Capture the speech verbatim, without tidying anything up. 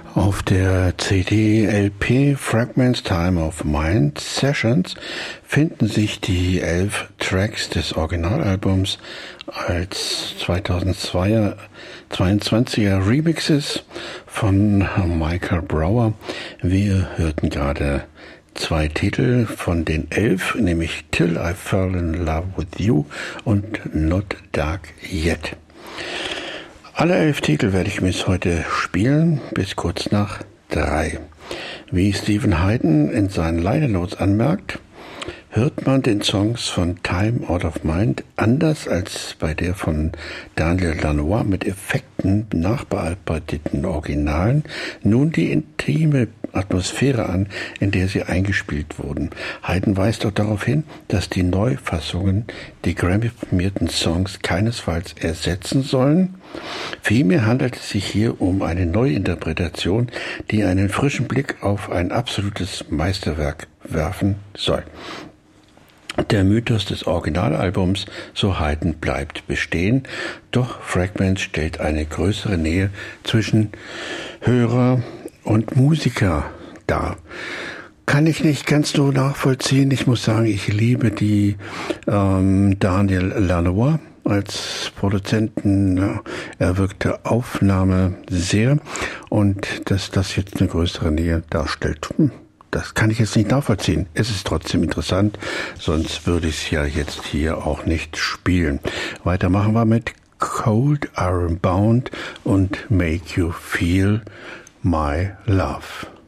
Auf der C D L P Fragments Time of Mind Sessions finden sich die elf Tracks des Originalalbums als zweitausendzweiundzwanziger Remixes von Michael Brower. Wir hörten gerade zwei Titel von den elf, nämlich Till I Fell in Love with You und Not Dark Yet. Alle elf Titel werde ich bis heute spielen, bis kurz nach drei. Wie Steven Hyden in seinen Liner Notes anmerkt, hört man den Songs von Time Out of Mind anders als bei der von Daniel Lanois mit Effekten nachbearbeiteten Originalen nun die intime Atmosphäre an, in der sie eingespielt wurden. Hyden weist auch darauf hin, dass die Neufassungen die Grammy-prämierten Songs keinesfalls ersetzen sollen. Vielmehr handelt es sich hier um eine Neuinterpretation, die einen frischen Blick auf ein absolutes Meisterwerk werfen soll. Der Mythos des Originalalbums, so Hyden, bleibt bestehen, doch Fragments stellt eine größere Nähe zwischen Hörer und Musiker dar. Kann ich nicht ganz so nachvollziehen. Ich muss sagen, ich liebe die ähm, Daniel Lanois als Produzenten erwirkte Aufnahme sehr, und dass das jetzt eine größere Nähe darstellt, hm, das kann ich jetzt nicht nachvollziehen. Es ist trotzdem interessant, sonst würde ich es ja jetzt hier auch nicht spielen. Weiter machen wir mit Cold Iron Bound und Make You Feel My Love.